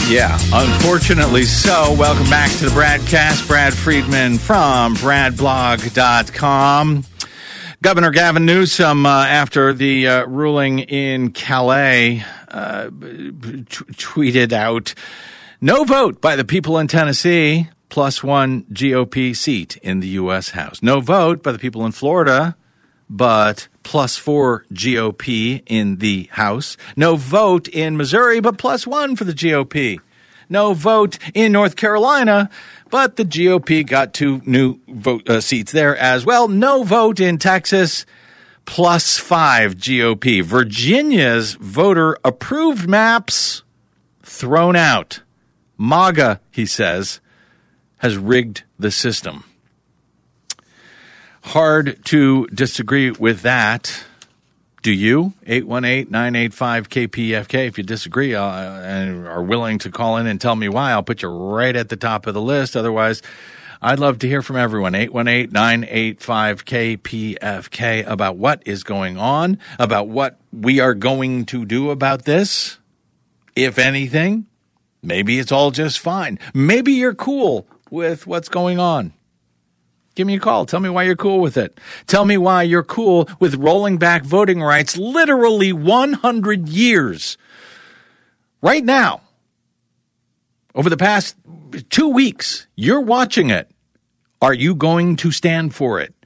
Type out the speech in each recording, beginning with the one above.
Yeah, unfortunately so. Welcome back to the Bradcast. Brad Friedman from bradblog.com. Governor Gavin Newsom, after the ruling in Calais, tweeted out, "No vote by the people in Tennessee, +1 GOP seat in the U.S. House. No vote by the people in Florida, but +4 GOP in the House. No vote in Missouri, but +1 for the GOP. No vote in North Carolina, but the GOP got 2 new seats there as well. No vote in Texas, +5 GOP. Virginia's voter-approved maps thrown out. MAGA, he says, has rigged the system." Hard to disagree with that. Do you? 818-985-KPFK. If you disagree and are willing to call in and tell me why, I'll put you right at the top of the list. Otherwise, I'd love to hear from everyone. 818-985-KPFK about what is going on, about what we are going to do about this, if anything. Maybe it's all just fine. Maybe you're cool with what's going on. Give me a call. Tell me why you're cool with it. Tell me why you're cool with rolling back voting rights literally 100 years. Right now, over the past 2 weeks, you're watching it. Are you going to stand for it?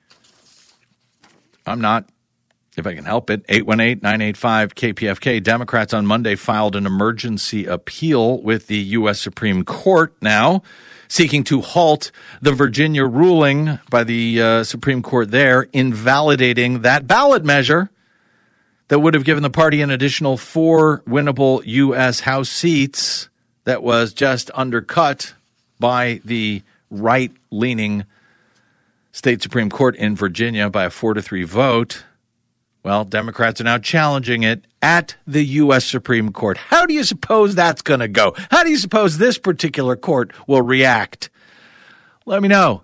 I'm not, if I can help it. 818-985-KPFK. Democrats on Monday filed an emergency appeal with the U.S. Supreme Court now, seeking to halt the Virginia ruling by the Supreme Court there, invalidating that ballot measure that would have given the party an additional 4 winnable U.S. House seats that was just undercut by the right-leaning state Supreme Court in Virginia by a 4-3 vote. Well, Democrats are now challenging it at the U.S. Supreme Court. How do you suppose that's going to go? How do you suppose this particular court will react? Let me know.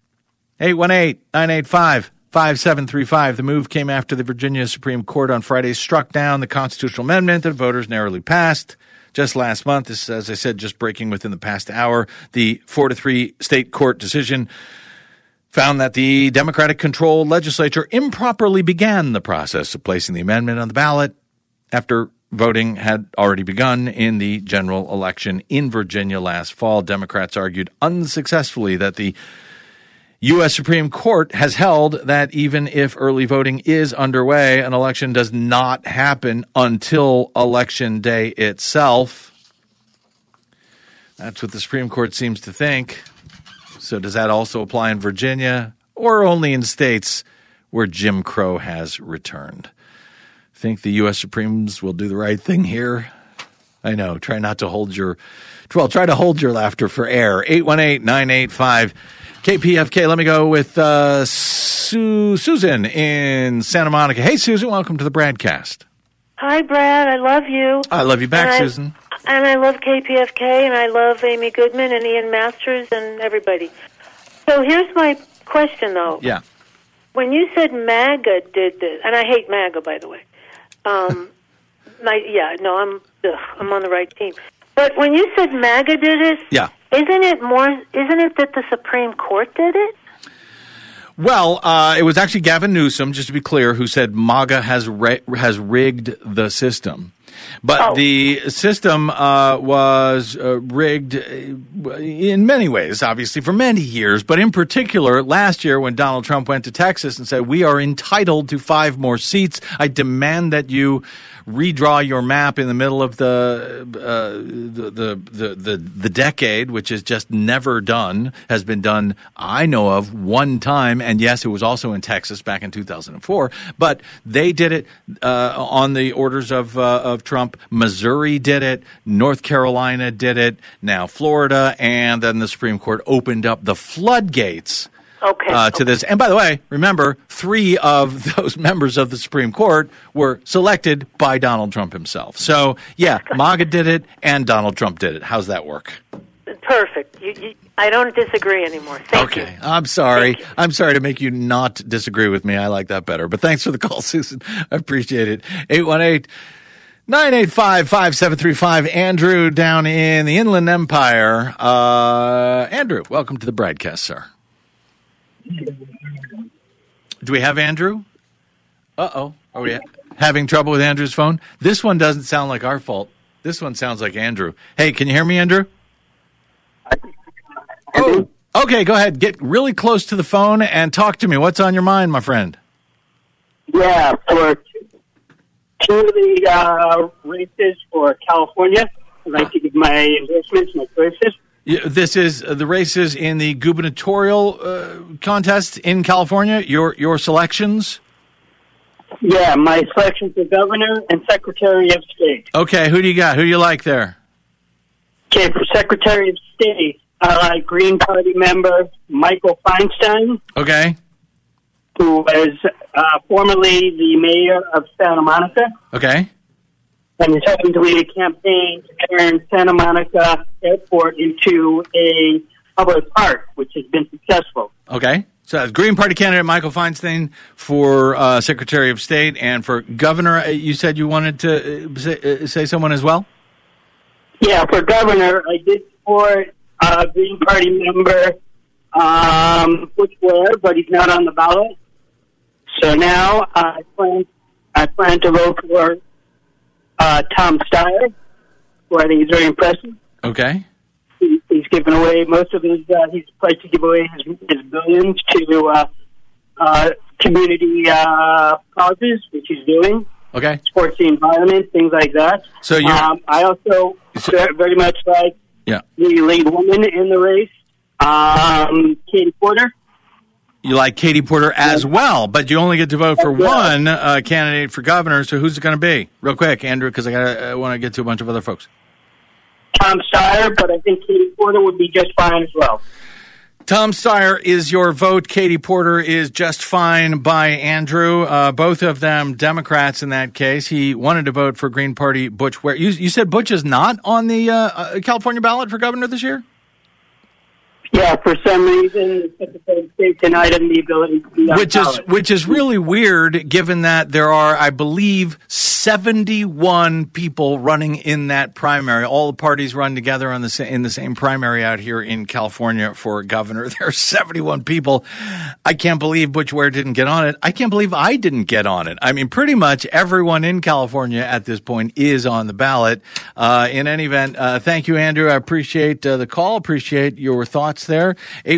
818-985-5735. The move came after the Virginia Supreme Court on Friday struck down the constitutional amendment that voters narrowly passed just last month. This, as I said, just breaking within the past hour. The 4-3 state court decision found that the Democratic-controlled legislature improperly began the process of placing the amendment on the ballot after voting had already begun in the general election in Virginia last fall. Democrats argued unsuccessfully that the U.S. Supreme Court has held that even if early voting is underway, an election does not happen until Election Day itself. That's what the Supreme Court seems to think. So does that also apply in Virginia or only in states where Jim Crow has returned? Think the U.S. Supremes will do the right thing here? I know. Try to hold your laughter for air. 818-985-KPFK. Let me go with Susan in Santa Monica. Hey, Susan, welcome to the Bradcast. Hi, Brad. I love you. I love you back, Susan. And I love KPFK, and I love Amy Goodman and Ian Masters and everybody. So here's my question, though. Yeah. When you said MAGA did this, and I hate MAGA, by the way. I'm on the right team. But when you said MAGA did it, yeah. Isn't it that the Supreme Court did it? Well, it was actually Gavin Newsom, just to be clear, who said MAGA has rigged the system. But the system was rigged in many ways, obviously, for many years. But in particular, last year when Donald Trump went to Texas and said, "We are entitled to 5 more seats. I demand that you redraw your map in the middle of the decade," which is just never done, has been done, I know of, one time. And yes, it was also in Texas back in 2004. But they did it on the orders of Trump. Missouri did it. North Carolina did it. Now Florida. And then the Supreme Court opened up the floodgates to this. And by the way, remember, 3 of those members of the Supreme Court were selected by Donald Trump himself. So, yeah, MAGA did it and Donald Trump did it. How's that work? Perfect. I don't disagree anymore. Thank you. I'm sorry. I'm sorry to make you not disagree with me. I like that better. But thanks for the call, Susan. I appreciate it. 985-5735. Andrew down in the Inland Empire. Andrew, welcome to the broadcast, sir. Do we have Andrew? Uh-oh. Are we having trouble with Andrew's phone? This one doesn't sound like our fault. This one sounds like Andrew. Hey, can you hear me, Andrew? Oh, okay, go ahead. Get really close to the phone and talk to me. What's on your mind, my friend? Yeah, for two of the races for California, I'd like to give my endorsements, my choices. This is the races in the gubernatorial contest in California, your selections? Yeah, my selections for governor and secretary of state. Okay, who do you got? Who do you like there? Okay, for secretary of state, I like Green Party member Michael Feinstein. Okay. Who was formerly the mayor of Santa Monica. Okay. And is hoping to lead a campaign to turn Santa Monica Airport into a public park, which has been successful. Okay. So that's Green Party candidate Michael Feinstein for Secretary of State, and for governor, you said you wanted to say someone as well? Yeah, for governor, I did support Green Party member Butch Ware, but he's not on the ballot. So now I plan to vote for Tom Steyer, who I think is very impressive. Okay. He's given away most of his. He's pledged to give away his billions to community causes, which he's doing. Okay. Sports the environment, things like that. So you. I also very much like the lead woman in the race, Katie Porter. You like Katie Porter as well, but you only get to vote for one candidate for governor. So who's it going to be? Real quick, Andrew, because I want to get to a bunch of other folks. Tom Steyer, but I think Katie Porter would be just fine as well. Tom Steyer is your vote. Katie Porter is just fine by Andrew. Both of them Democrats in that case. He wanted to vote for Green Party Butch Ware. You said Butch is not on the California ballot for governor this year? Yeah, for some reason, the Secretary of State denied him the ability to be on ballot. Which is really weird, given that there are, I believe, 71 people running in that primary. All the parties run together in the same primary out here in California for governor. There are 71 people. I can't believe Butch Ware didn't get on it. I can't believe I didn't get on it. I mean, pretty much everyone in California at this point is on the ballot. In any event, thank you, Andrew. I appreciate the call. Appreciate your thoughts there.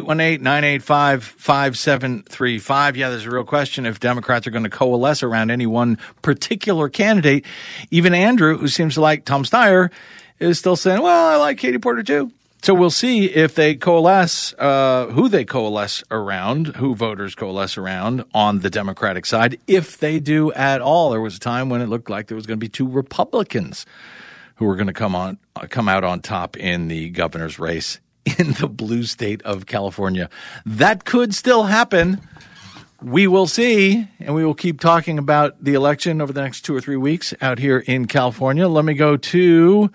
818-985-5735. Yeah, there's a real question if Democrats are going to coalesce around any one particular candidate. Even Andrew, who seems to like Tom Steyer, is still saying, well, I like Katie Porter too. So we'll see if they coalesce, who they coalesce around, who voters coalesce around on the Democratic side, if they do at all. There was a time when it looked like there was going to be two Republicans who were going to come out on top in the governor's race in the blue state of California. That could still happen. We will see, and we will keep talking about the election over the next 2 or 3 weeks out here in California. Let me go to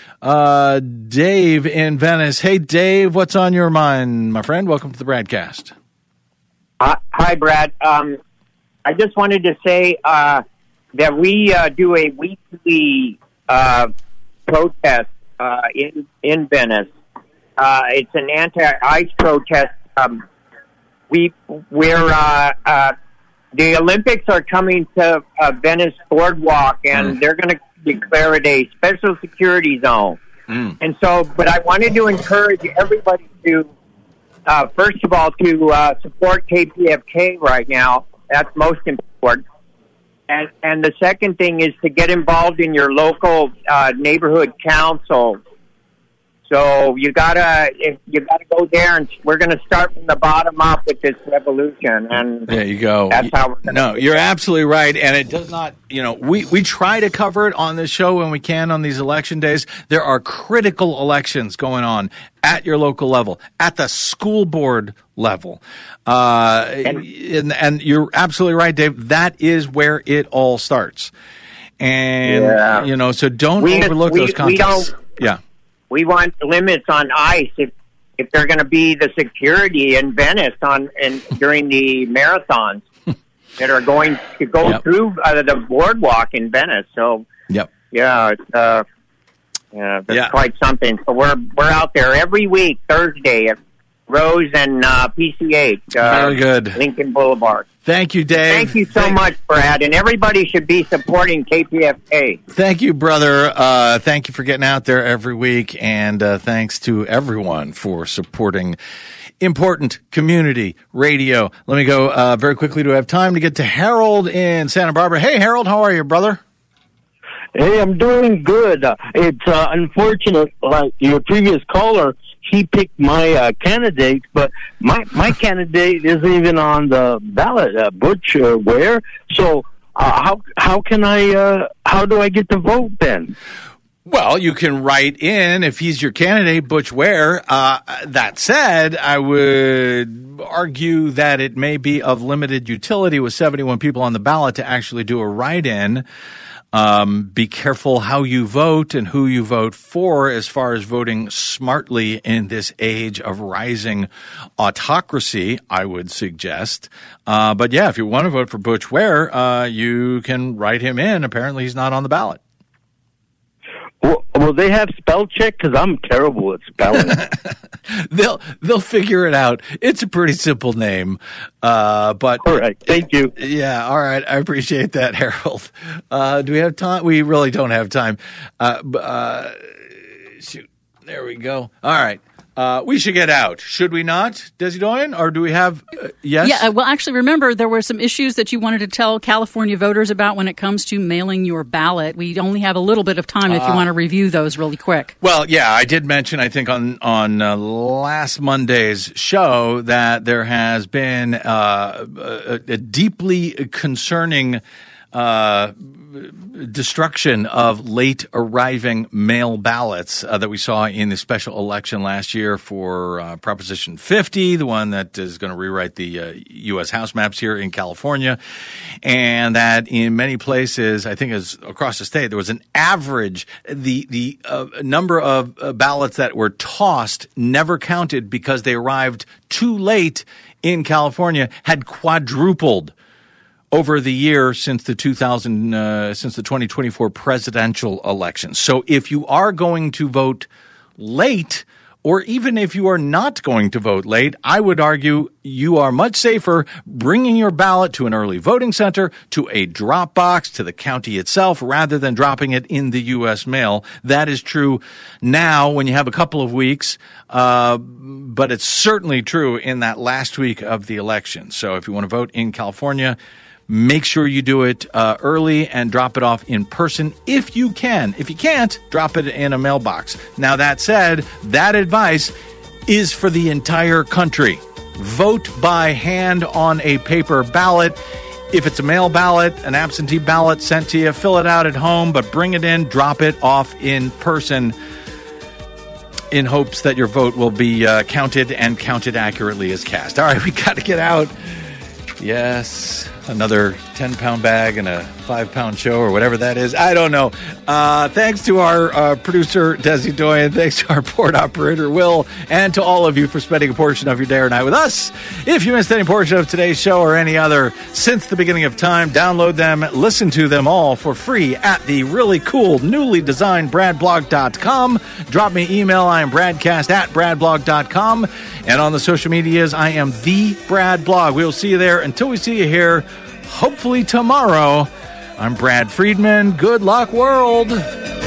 Dave in Venice. Hey, Dave, what's on your mind, my friend? Welcome to the broadcast. Hi, Brad. I just wanted to say that we do a weekly protest in Venice. It's an anti-ICE protest. The Olympics are coming to Venice Boardwalk, and they're going to declare it a special security zone. And so, but I wanted to encourage everybody to, first of all, to support KPFK right now. That's most important. And the second thing is to get involved in your local neighborhood council. So you gotta go there, and we're going to start from the bottom up with this revolution. And there you go. That's how we're going to. No, you're absolutely right, and it does not. We try to cover it on this show when we can on these election days. There are critical elections going on at your local level, at the school board level, and you're absolutely right, Dave. That is where it all starts, and so don't overlook those contests. We want limits on ICE if they're going to be the security in Venice during the marathons that are going to go through the boardwalk in Venice. So, Yeah, that's quite something. So we're out there every week, Thursday, at Rose and PCH. Very good. Lincoln Boulevard. Thank you, Dave. Thank you so much, Brad. And everybody should be supporting KPFK. Thank you, brother. Thank you for getting out there every week. And thanks to everyone for supporting important community radio. Let me go very quickly. Do I have time to get to Harold in Santa Barbara? Hey, Harold, how are you, brother? Hey, I'm doing good. It's unfortunate, like your previous caller, he picked my candidate, but my candidate isn't even on the ballot, Butch Ware. So how can how do I get to vote then? Well, you can write in if he's your candidate, Butch Ware. That said, I would argue that it may be of limited utility with 71 people on the ballot to actually do a write-in. Be careful how you vote and who you vote for as far as voting smartly in this age of rising autocracy, I would suggest. But yeah, if you want to vote for Butch Ware, you can write him in. Apparently he's not on the ballot. Will they have spell check? Because I'm terrible at spelling. They'll figure it out. It's a pretty simple name. But all right, thank you. Yeah, all right. I appreciate that, Harold. Do we have time? We really don't have time. Shoot. There we go. All right. We should get out, should we not, Desi Doyen? Or do we have, yes? Yeah, well, actually, remember, there were some issues that you wanted to tell California voters about when it comes to mailing your ballot. We only have a little bit of time if you want to review those really quick. Well, yeah, I did mention, I think, on last Monday's show that there has been a deeply concerning destruction of late arriving mail ballots that we saw in the special election last year for Proposition 50, the one that is going to rewrite the U.S. House maps here in California, and that in many places, I think as across the state, there was an average, the number of ballots that were tossed, never counted because they arrived too late in California, had quadrupled over the year since the 2024 presidential election. So if you are going to vote late, or even if you are not going to vote late, I would argue you are much safer bringing your ballot to an early voting center, to a drop box, to the county itself, rather than dropping it in the U.S. mail. That is true now when you have a couple of weeks, but it's certainly true in that last week of the election. So if you want to vote in California, make sure you do it early and drop it off in person if you can. If you can't, drop it in a mailbox. Now, that said, that advice is for the entire country. Vote by hand on a paper ballot. If it's a mail ballot, an absentee ballot sent to you, fill it out at home, but bring it in, drop it off in person in hopes that your vote will be counted and counted accurately as cast. All right, we got to get out. Yes, another 10-pound bag and a 5-pound show or whatever that is. I don't know. Thanks to our producer, Desi Doyen. Thanks to our board operator, Will. And to all of you for spending a portion of your day or night with us. If you missed any portion of today's show or any other since the beginning of time, download them, listen to them all for free at the really cool, newly designed bradblog.com. Drop me an email. I am bradcast@bradblog.com. And on the social medias, I am the Brad Blog. We'll see you there. Until we see you here, hopefully tomorrow, I'm Brad Friedman. Good luck, world.